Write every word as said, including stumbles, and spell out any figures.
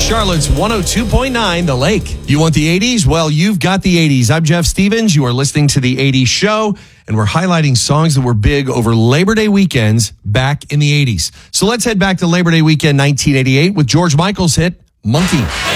Charlotte's one oh two point nine, The Lake. You want the eighties? Well, you've got the eighties. I'm Jeff Stevens. You are listening to The eighties Show, and we're highlighting songs that were big over Labor Day weekends back in the eighties. So let's head back to Labor Day weekend nineteen eighty-eight with George Michael's hit, Monkey.